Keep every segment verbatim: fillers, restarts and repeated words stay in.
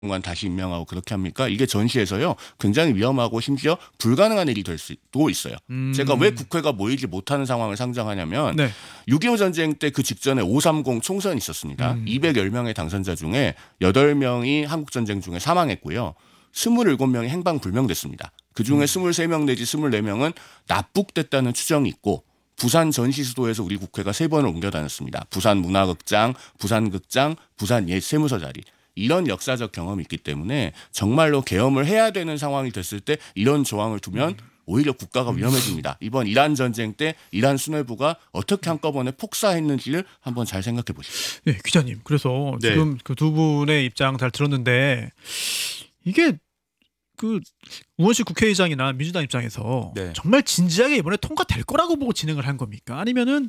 관 다시 임명하고 그렇게 합니까? 이게 전시에서요 굉장히 위험하고 심지어 불가능한 일이 될 수도 있어요. 음. 제가 왜 국회가 모이지 못하는 상황을 상정하냐면 네. 육이오 전쟁 때 그 직전에 오삼공 총선이 있었습니다. 음. 이백십 명의 당선자 중에 여덟 명이 한국전쟁 중에 사망했고요. 이십칠 명이 행방불명됐습니다. 그중에 음. 이십삼 명 내지 이십사 명은 납북됐다는 추정이 있고 부산 전시수도에서 우리 국회가 세 번을 옮겨 다녔습니다. 부산 문화극장, 부산극장, 부산 옛 세무서 자리. 이런 역사적 경험이 있기 때문에 정말로 계엄을 해야 되는 상황이 됐을 때 이런 조항을 두면 오히려 국가가 위험해집니다. 이번 이란 전쟁 때 이란 수뇌부가 어떻게 한꺼번에 폭사했는지를 한번 잘 생각해 보십시오. 네, 기자님. 그래서 네. 지금 그 두 분의 입장 잘 들었는데 이게 그 우원식 국회의장이나 민주당 입장에서 네. 정말 진지하게 이번에 통과될 거라고 보고 진행을 한 겁니까? 아니면은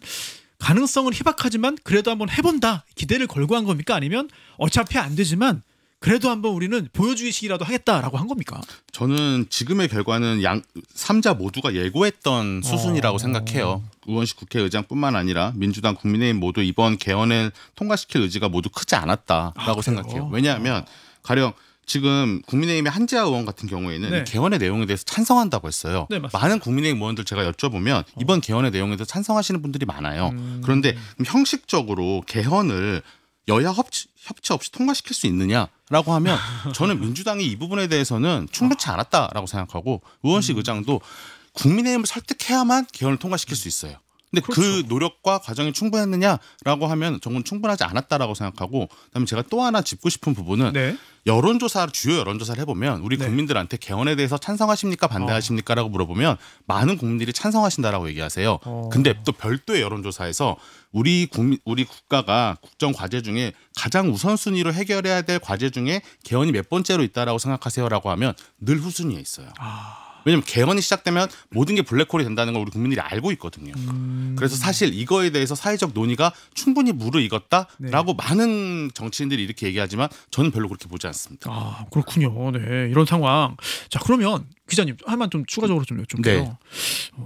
가능성은 희박하지만 그래도 한번 해본다 기대를 걸고 한 겁니까? 아니면 어차피 안 되지만 그래도 한번 우리는 보여주기식이라도 하겠다라고 한 겁니까? 저는 지금의 결과는 양 삼자 모두가 예고했던 수순이라고 어. 생각해요. 우원식 국회의장뿐만 아니라 민주당, 국민의힘 모두 이번 개헌을 통과시킬 의지가 모두 크지 않았다라고 아, 그래요? 생각해요. 왜냐하면 가령 지금 국민의힘의 한지아 의원 같은 경우에는 네. 이 개헌의 내용에 대해서 찬성한다고 했어요. 네, 맞습니다. 많은 국민의힘 의원들 제가 여쭤보면 이번 개헌의 내용에 대해서 찬성하시는 분들이 많아요. 음. 그런데 그럼 형식적으로 개헌을 여야 협치, 협치 없이 통과시킬 수 있느냐라고 하면 저는 민주당이 이 부분에 대해서는 충분치 않았다라고 생각하고 우원식 의장도 국민의힘을 설득해야만 개헌을 통과시킬 수 있어요. 근데 그 그렇죠. 노력과 과정이 충분했느냐라고 하면 저는 충분하지 않았다라고 생각하고 그다음에 제가 또 하나 짚고 싶은 부분은 네. 여론조사 주요 여론조사를 해보면 우리 네. 국민들한테 개헌에 대해서 찬성하십니까 반대하십니까라고 물어보면 많은 국민들이 찬성하신다라고 얘기하세요. 어. 근데 또 별도의 여론조사에서 우리 국민 우리 국가가 국정 과제 중에 가장 우선순위로 해결해야 될 과제 중에 개헌이 몇 번째로 있다라고 생각하세요라고 하면 늘 후순위에 있어요. 아. 왜냐하면 개헌이 시작되면 모든 게 블랙홀이 된다는 걸 우리 국민들이 알고 있거든요. 음. 그래서 사실 이거에 대해서 사회적 논의가 충분히 무르익었다라고 네. 많은 정치인들이 이렇게 얘기하지만 저는 별로 그렇게 보지 않습니다. 아, 그렇군요. 네. 이런 상황. 자, 그러면 기자님 하나만 좀 추가적으로 좀 여쭤볼게요. 네. 어,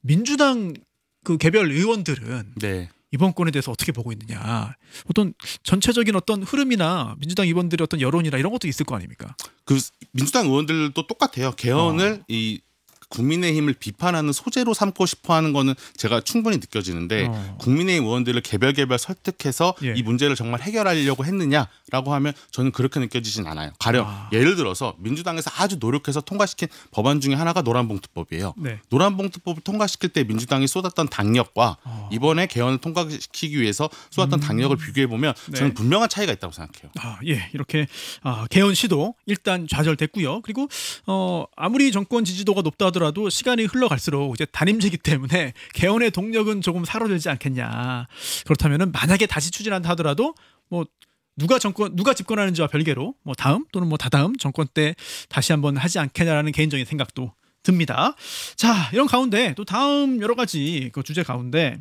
민주당 그 개별 의원들은 네. 이번 건에 대해서 어떻게 보고 있느냐. 어떤 전체적인 어떤 흐름이나 민주당 의원들의 어떤 여론이나 이런 것도 있을 거 아닙니까? 그 민주당 의원들도 똑같아요. 개헌을 어. 이 국민의힘을 비판하는 소재로 삼고 싶어하는 거는 제가 충분히 느껴지는데 어. 국민의힘 의원들을 개별 개별 설득해서 예. 이 문제를 정말 해결하려고 했느냐라고 하면 저는 그렇게 느껴지진 않아요. 가령 아. 예를 들어서 민주당에서 아주 노력해서 통과시킨 법안 중에 하나가 노란봉투법이에요. 네. 노란봉투법을 통과시킬 때 민주당이 쏟았던 당력과 어. 이번에 개헌을 통과시키기 위해서 쏟았던 당력을 비교해 보면 네. 저는 분명한 차이가 있다고 생각해요. 아, 예. 이렇게 아, 개헌 시도 일단 좌절됐고요. 그리고 어, 아무리 정권 지지도가 높다 하더라도 시간이 흘러갈수록 이제 단임제이기 때문에 개헌의 동력은 조금 사라지지 않겠냐. 그렇다면은 만약에 다시 추진한다 하더라도 뭐 누가 정권 누가 집권하는지와 별개로 뭐 다음 또는 뭐 다다음 정권 때 다시 한번 하지 않겠냐라는 개인적인 생각도 듭니다. 자, 이런 가운데 또 다음 여러 가지 그 주제 가운데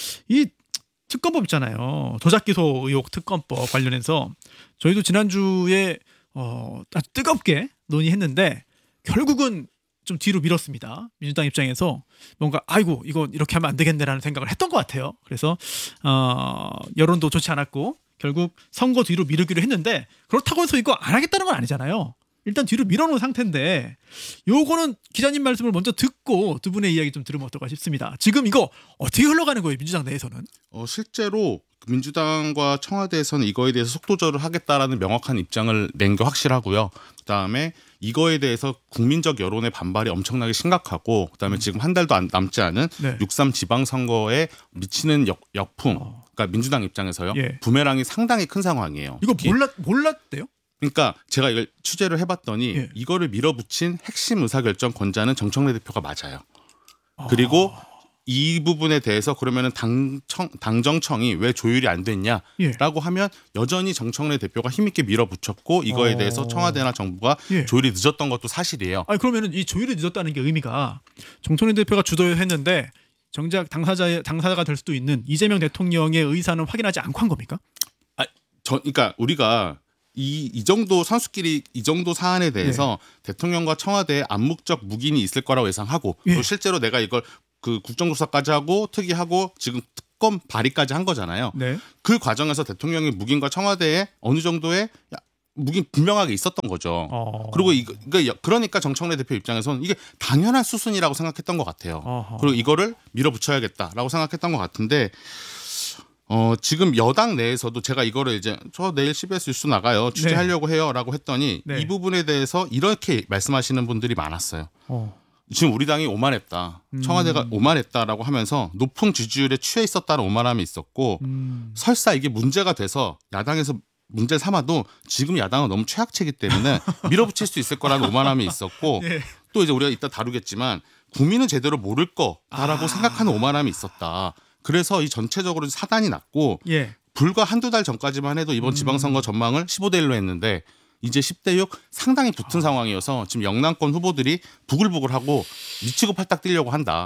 이 특검법 있잖아요. 도작기소 의혹 특검법 관련해서 저희도 지난주에 어, 아주 뜨겁게 논의했는데 결국은 좀 뒤로 미뤘습니다. 민주당 입장에서 뭔가 아이고 이거 이렇게 하면 안 되겠네라는 생각을 했던 것 같아요. 그래서 어, 여론도 좋지 않았고 결국 선거 뒤로 미루기로 했는데 그렇다고 해서 이거 안 하겠다는 건 아니잖아요. 일단 뒤로 밀어놓은 상태인데 요거는 기자님 말씀을 먼저 듣고 두 분의 이야기 좀 들으면 어떨까 싶습니다. 지금 이거 어떻게 흘러가는 거예요, 민주당 내에서는? 어, 실제로 민주당과 청와대에서는 이거에 대해서 속도절을 하겠다라는 명확한 입장을 낸 게 확실하고요. 그다음에 이거에 대해서 국민적 여론의 반발이 엄청나게 심각하고 그다음에 지금 한 달도 안, 남지 않은 네. 육삼 지방선거에 미치는 역, 역풍 어. 그러니까 민주당 입장에서요. 예. 부메랑이 상당히 큰 상황이에요. 이거 특히. 몰랐 몰랐대요? 그러니까 제가 이걸 취재를 해봤더니 예. 이거를 밀어붙인 핵심 의사결정권자는 정청래 대표가 맞아요. 그리고 이 부분에 대해서 그러면은 당청 당정청이 왜 조율이 안 됐냐라고 예. 하면 여전히 정청래 대표가 힘있게 밀어붙였고 이거에 어. 대해서 청와대나 정부가 예. 조율이 늦었던 것도 사실이에요. 아니 그러면은 이 조율이 늦었다는 게 의미가 정청래 대표가 주도했는데 정작 당사자의 당사자가 될 수도 있는 이재명 대통령의 의사는 확인하지 않고 한 겁니까? 아, 저, 그러니까 우리가 이, 이 정도 선수끼리 이 정도 사안에 대해서 대통령과 청와대에 암묵적 묵인이 있을 거라고 예상하고 예. 또 실제로 내가 이걸 그 국정조사까지 하고 특위하고 지금 특검 발의까지 한 거잖아요. 네. 그 과정에서 대통령의 묵인과 청와대에 어느 정도의 야, 무기 분명하게 있었던 거죠. 어. 그리고 이거 그러니까 그러니까 정청래 대표 입장에서는 이게 당연한 수순이라고 생각했던 것 같아요. 어허. 그리고 이거를 밀어붙여야겠다라고 생각했던 것 같은데 어, 지금 여당 내에서도 제가 이거를 이제 저 내일 씨비에스 뉴스 나가요 취재하려고 해요라고 했더니 네. 이 부분에 대해서 이렇게 말씀하시는 분들이 많았어요. 어. 지금 우리 당이 오만했다. 청와대가 오만했다라고 하면서 높은 지지율에 취해 있었다는 오만함이 있었고 음. 설사 이게 문제가 돼서 야당에서 문제를 삼아도 지금 야당은 너무 최악체이기 때문에 밀어붙일 수 있을 거라는 오만함이 있었고 예. 또 이제 우리가 이따 다루겠지만 국민은 제대로 모를 거다라고 아. 생각하는 오만함이 있었다. 그래서 이 전체적으로 사단이 났고 예. 불과 한두 달 전까지만 해도 이번 지방선거 전망을 십오 대 일로 했는데 이제 십 대 육 상당히 붙은 아. 상황이어서 지금 영남권 후보들이 부글부글하고 미치고 팔딱 뛰려고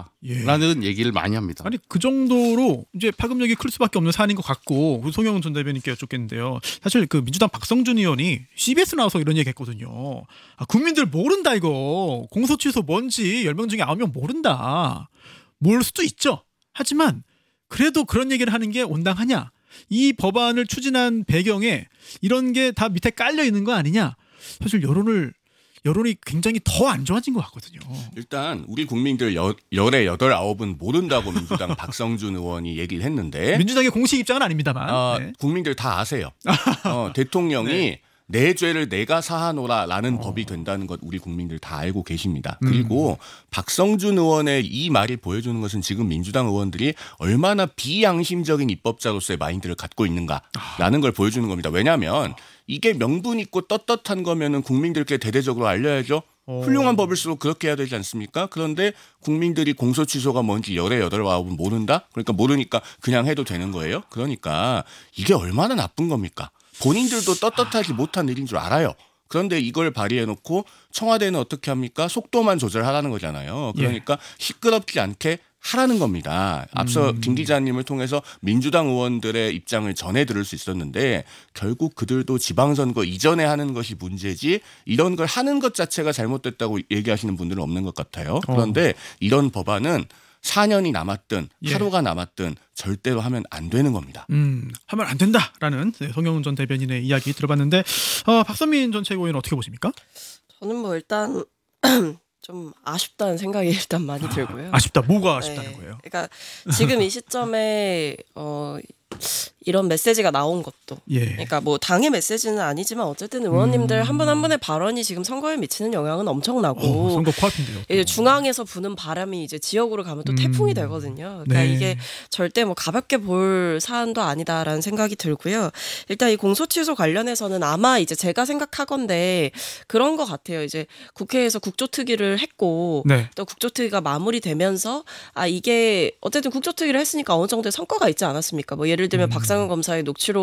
한다라는 예. 얘기를 많이 합니다. 아니 그 정도로 이제 파급력이 클 수밖에 없는 사안인 것 같고 송영훈 전 대변인께 여쭙겠는데요. 사실 그 민주당 박성준 의원이 씨비에스 나와서 이런 얘기했거든요. 아, 국민들 모른다 이거 공소 취소 뭔지 열 명 중에 아홉 명 모른다. 모를 수도 있죠. 하지만 그래도 그런 얘기를 하는 게 온당하냐? 이 법안을 추진한 배경에 이런 게 다 밑에 깔려 있는 거 아니냐? 사실 여론을 여론이 굉장히 더 안 좋아진 것 같거든요. 일단 우리 국민들 여, 열에 여덟 아홉은 모른다고 민주당 박성준 의원이 얘기를 했는데 민주당의 공식 입장은 아닙니다만. 어, 네. 국민들 다 아세요. 어, 대통령이 네. 내 죄를 내가 사하노라라는 어. 법이 된다는 것 우리 국민들 다 알고 계십니다. 음. 그리고 박성준 의원의 이 말이 보여주는 것은 지금 민주당 의원들이 얼마나 비양심적인 입법자로서의 마인드를 갖고 있는가라는 걸 보여주는 겁니다. 왜냐하면 이게 명분 있고 떳떳한 거면은 국민들께 대대적으로 알려야죠. 어. 훌륭한 법일수록 그렇게 해야 되지 않습니까? 그런데 국민들이 공소 취소가 뭔지 열에 여덟 아홉은 모른다? 그러니까 모르니까 그냥 해도 되는 거예요? 그러니까 이게 얼마나 나쁜 겁니까? 본인들도 떳떳하지 못한 일인 줄 알아요. 그런데 이걸 발의해놓고 청와대는 어떻게 합니까? 속도만 조절하라는 거잖아요. 그러니까 시끄럽지 않게 하라는 겁니다. 앞서 음. 김 기자님을 통해서 민주당 의원들의 입장을 전해 들을 수 있었는데 결국 그들도 지방선거 이전에 하는 것이 문제지 이런 걸 하는 것 자체가 잘못됐다고 얘기하시는 분들은 없는 것 같아요. 그런데 이런 법안은 사 년이 남았든 예. 하루가 남았든 절대로 하면 안 되는 겁니다. 음, 하면 안 된다라는 네, 송영훈 전 대변인의 이야기 들어봤는데 어, 박선민 전 최고위원 어떻게 보십니까? 저는 뭐 일단 좀 아쉽다는 생각이 일단 많이 들고요. 아쉽다. 뭐가 아쉽다는 네. 거예요? 그러니까 지금 이 시점에 어, 이런 메시지가 나온 것도 예. 그러니까 뭐 당의 메시지는 아니지만 어쨌든 의원님들 한 분 한 분의 발언이 지금 선거에 미치는 영향은 엄청나고 어, 선거 코앞인데요. 또. 이제 중앙에서 부는 바람이 이제 지역으로 가면 또 음. 태풍이 되거든요. 그러니까 네. 이게 절대 뭐 가볍게 볼 사안도 아니다라는 생각이 들고요. 일단 이 공소취소 관련해서는 아마 이제 제가 생각하건데 그런 것 같아요. 이제 국회에서 국조특위를 했고 네. 또 국조특위가 마무리되면서 아 이게 어쨌든 국조특위를 했으니까 어느 정도의 성과가 있지 않았습니까? 뭐 예를 들면 음. 박상은 검사의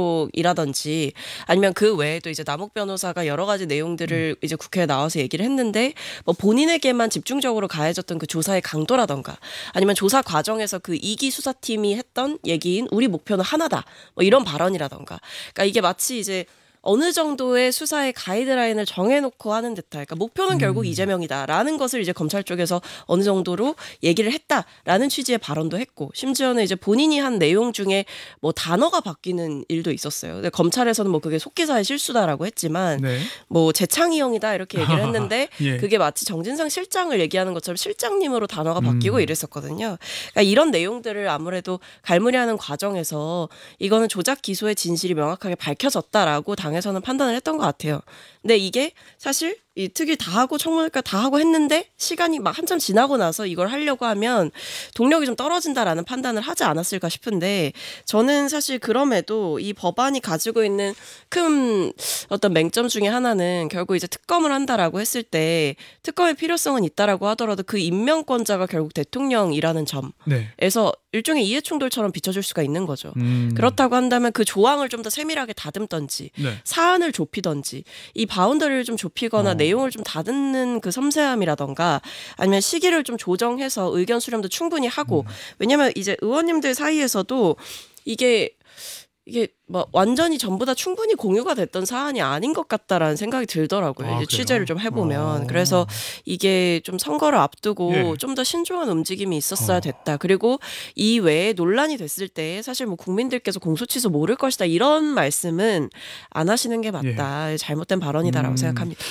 녹취록이라든지 아니면 그 외에도 이제 남욱 변호사가 여러 가지 내용들을 이제 국회에 나와서 얘기를 했는데 뭐 본인에게만 집중적으로 가해졌던 그 조사의 강도라던가 아니면 조사 과정에서 그 이기 수사팀이 했던 얘기인 우리 목표는 하나다 뭐 이런 발언이라던가 그러니까 이게 마치 이제 어느 정도의 수사의 가이드라인을 정해놓고 하는 듯한 그러니까 목표는 결국 이재명이다라는 것을 이제 검찰 쪽에서 어느 정도로 얘기를 했다라는 취지의 발언도 했고 심지어는 이제 본인이 한 내용 중에 뭐 단어가 바뀌는 일도 있었어요. 근데 검찰에서는 뭐 그게 속기사의 실수다라고 했지만 네. 뭐 재창이형이다 이렇게 얘기를 했는데 예. 그게 마치 정진상 실장을 얘기하는 것처럼 실장님으로 단어가 바뀌고 음. 이랬었거든요. 그러니까 이런 내용들을 아무래도 갈무리하는 과정에서 이거는 조작 기소의 진실이 명확하게 밝혀졌다라고 당에서는 판단을 했던 것 같아요. 근데 이게 사실 이 특위 다 하고 청문회까지 다 하고 했는데 시간이 막 한참 지나고 나서 이걸 하려고 하면 동력이 좀 떨어진다라는 판단을 하지 않았을까 싶은데 저는 사실 그럼에도 이 법안이 가지고 있는 큰 어떤 맹점 중에 하나는 결국 이제 특검을 한다라고 했을 때 특검의 필요성은 있다라고 하더라도 그 임명권자가 결국 대통령이라는 네. 점에서 일종의 이해충돌처럼 비춰질 수가 있는 거죠. 음. 그렇다고 한다면 그 조항을 좀 더 세밀하게 다듬던지 네. 사안을 좁히던지 이 바운더리를 좀 좁히거나 어. 내용을 좀 다듬는 그 섬세함이라던가 아니면 시기를 좀 조정해서 의견 수렴도 충분히 하고 음. 왜냐하면 이제 의원님들 사이에서도 이게 이게 뭐 완전히 전부 다 충분히 공유가 됐던 사안이 아닌 것 같다라는 생각이 들더라고요. 아, 이제 그래요? 취재를 좀 해보면 어. 그래서 이게 좀 선거를 앞두고 예. 좀 더 신중한 움직임이 있었어야 어. 됐다. 그리고 이 외에 논란이 됐을 때 사실 뭐 국민들께서 공소 취소 모를 것이다 이런 말씀은 안 하시는 게 맞다. 잘못된 발언이다라고 음. 생각합니다.